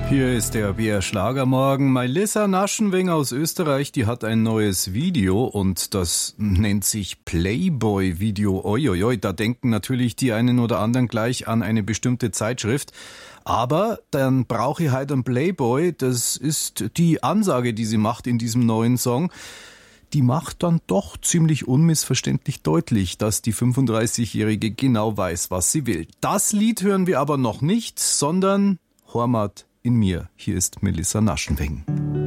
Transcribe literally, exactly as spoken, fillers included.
Hier ist der B R Schlagermorgen. Melissa Naschenweng aus Österreich, die hat ein neues Video und das nennt sich Playboy-Video. Uiuiui, da denken natürlich die einen oder anderen gleich an eine bestimmte Zeitschrift. Aber dann brauche ich halt einen Playboy. Das ist die Ansage, die sie macht in diesem neuen Song. Die macht dann doch ziemlich unmissverständlich deutlich, dass die fünfunddreißigjährige genau weiß, was sie will. Das Lied hören wir aber noch nicht, sondern Hormat in mir. Hier ist Melissa Naschenweng.